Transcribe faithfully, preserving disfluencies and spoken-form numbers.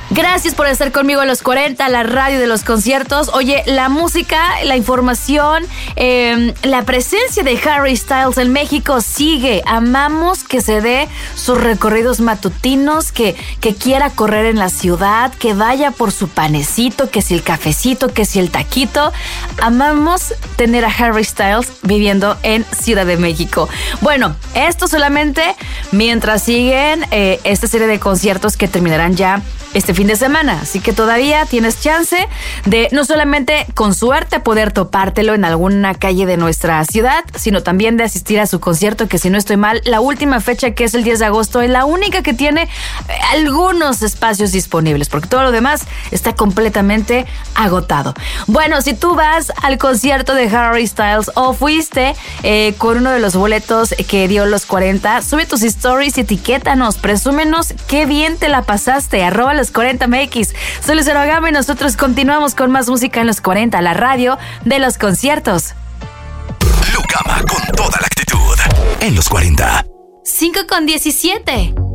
Gracias por estar conmigo en los cuarenta, la radio de los conciertos. Oye, la música, la información, eh, la presencia de Harry Styles en México sigue. Amamos que se dé sus recorridos matutinos, que, que quiera correr en la ciudad, que vaya por su panecito, que si el cafecito, que si el taquito. Amamos tener a Harry Styles viviendo en Ciudad de México. Bueno, esto solamente mientras siguen eh, esta serie de conciertos que terminarán ya este fin de semana, así que todavía tienes chance de no solamente con suerte poder topártelo en alguna calle de nuestra ciudad, sino también de asistir a su concierto, que si no estoy mal, la última fecha, que es el diez de agosto, es la única que tiene algunos espacios disponibles, porque todo lo demás está completamente agotado. Bueno, si tú vas al concierto de Harry Styles o fuiste eh, con uno de los boletos que dio los cuarenta, sube tus stories y etiquétanos, presúmenos qué bien te la pasaste, arroba los cuarenta M X. Soy Lucero Agama y nosotros continuamos con más música en los cuarenta, la radio de los conciertos. Lucama con toda la actitud en los cuarenta. cinco con diecisiete.